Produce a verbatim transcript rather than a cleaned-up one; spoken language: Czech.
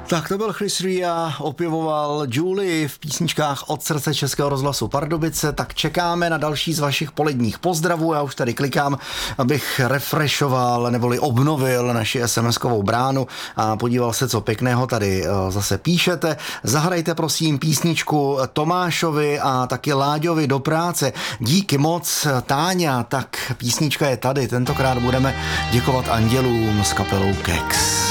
Tak to byl Chris Ria, opěvoval Julie v písničkách Od srdce Českého rozhlasu Pardubice, tak čekáme na další z vašich poledních pozdravů. Já už tady klikám, abych refreshoval neboli obnovil naši es em eskovou bránu a podíval se, co pěkného tady zase píšete. Zahrajte prosím písničku Tomášovi a taky Láďovi do práce. Díky moc, Táňa, tak písnička je tady. Tentokrát budeme děkovat andělům s kapelou Kex.